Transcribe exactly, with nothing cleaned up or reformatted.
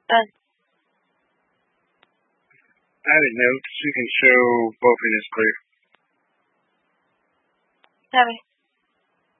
Done. Added notes, you can show both in this group. Have it.